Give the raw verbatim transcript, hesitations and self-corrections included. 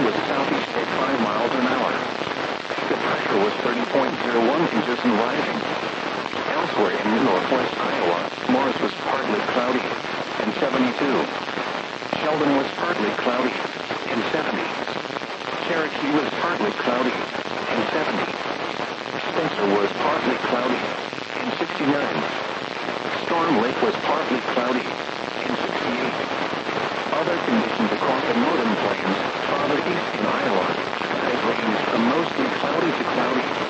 wind was southeast at five miles an hour. The pressure was thirty point zero one inches and rising. Elsewhere in northwest Iowa, Morris was partly cloudy and seventy-two. Sheldon was partly cloudy and seventy. Cherokee was partly cloudy and seventy. Spencer was partly cloudy and sixty-nine. Storm Lake was partly cloudy and sixty-eight. Other conditions across the northern plains, farther east in Iowa, skies ranged from mostly cloudy to cloudy.